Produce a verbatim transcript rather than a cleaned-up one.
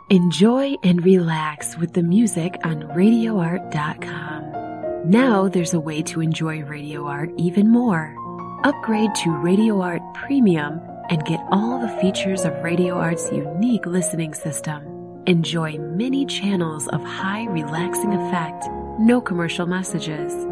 Enjoy and relax with the music on radio art dot com. Now there's a way to enjoy Radio Art even more. Upgrade to Radio Art Premium and get all the features of Radio Art's unique listening system. Enjoy many channels of high relaxing effect, no commercial messages,